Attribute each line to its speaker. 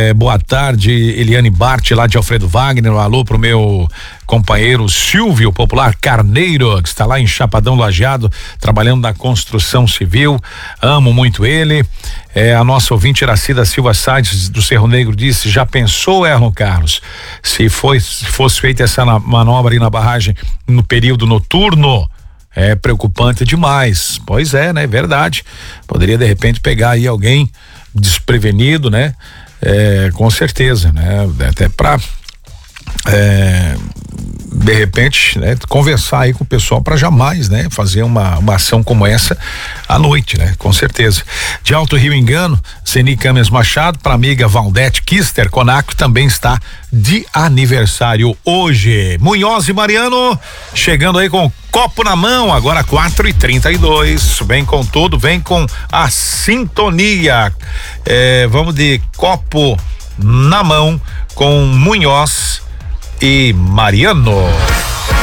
Speaker 1: Boa tarde, Eliane Bart, lá de Alfredo Wagner. Um alô pro meu companheiro Silvio Popular Carneiro, que está lá em Chapadão Lajeado, trabalhando na construção civil. Amo muito ele. A nossa ouvinte Iracida Silva Salles do Cerro Negro disse: já pensou, Erlon Carlos, se fosse feita essa manobra aí na barragem no período noturno? É preocupante demais. Pois é, né? Verdade. Poderia de repente pegar aí alguém desprevenido, né? Com certeza, né? Até pra de repente, né, conversar aí com o pessoal para jamais, né, fazer uma ação como essa à noite, né, com certeza. De Alto Rio Engano, Zeni Cames Machado, para amiga Valdete Kister Conaco, também está de aniversário hoje. Munhoz e Mariano chegando aí com o copo na mão, agora 4h32. Vem com tudo, vem com a sintonia. Vamos de copo na mão com Munhoz e Mariano.